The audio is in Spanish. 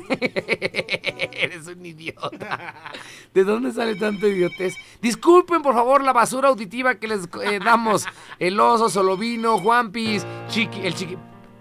Eres un idiota. ¿De dónde sale tanto idiotez? Disculpen, por favor, la basura auditiva que les damos. El oso, Solovino, Juanpis, el chiqui...